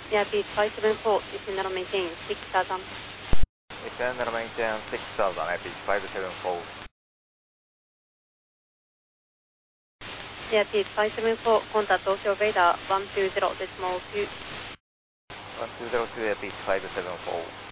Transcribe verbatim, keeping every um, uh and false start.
Yeah, beach five seven four, descend and maintain six thousand. Descend and maintain six thousand, beach five seven four. Yeah, beach five seven four, contact offshore radar one two zero decimal two. one two zero two, beach five seven four.